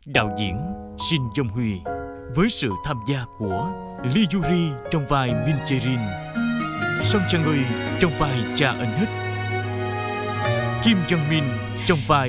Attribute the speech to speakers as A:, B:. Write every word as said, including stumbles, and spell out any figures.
A: đạo diễn Shin Jong Hui với sự tham gia của Lee Yuri trong vai Min Jae-rin, Song Chang-eui trong vai cha ân hít, Kim Jong Min trong vai